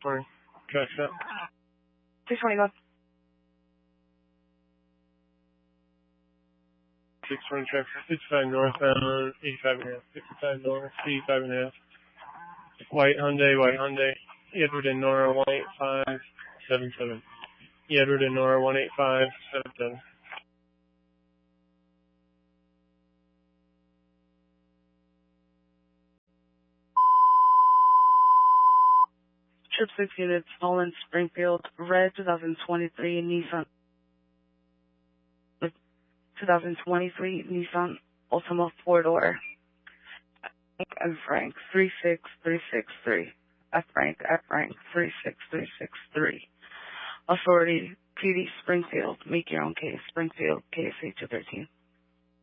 620. Track set. 620, go. 620 track 65 northbound, 85 and a half. 65 north, 85 and a half. White Hyundai. Edward and Nora 18577. Edward and Nora 18577. Trip 6 units, Nolan Springfield, red 2023 Nissan. 2023 Nissan Altima 4-door. F. Frank 36363. F. Frank 36363. Authority PD Springfield. Make your own case. Springfield KSA 213.